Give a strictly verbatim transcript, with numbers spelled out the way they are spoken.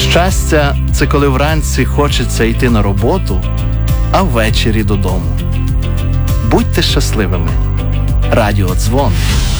Щастя – це коли вранці хочеться йти на роботу, а ввечері додому. Будьте щасливими. Радіодзвон.